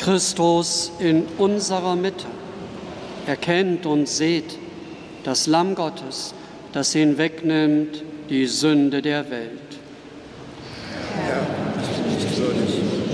Christus in unserer Mitte. Erkennt und seht das Lamm Gottes, das hinwegnimmt die Sünde der Welt. Herr, ich bin nicht würdig,